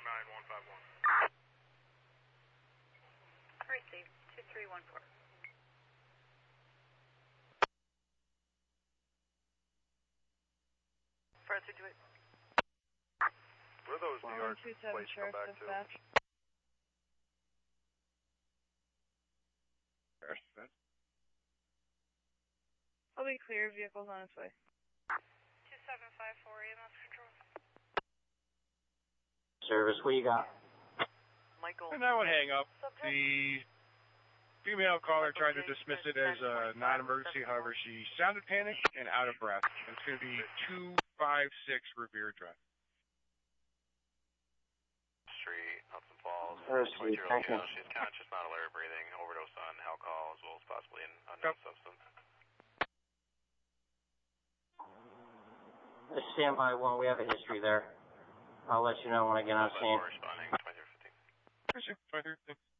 9151. Receive 2314. Fire 328. Where are those New York plates come back to? I'll be clear, vehicles on its way. 2754 EMS control. Service, what do you got? Michael. And that would hang up. The female caller tried to dismiss it as a non-emergency, however, she sounded panicked and out of breath. It's going to be 256 Revere Drive. Street, Hudson Falls. She's conscious, not alert, breathing, overdose on alcohol as well as possibly an unknown substance. Standby 1, we have a history there. I'll let you know when I get on scene. Responding, 2315. Yes, sir. 2315.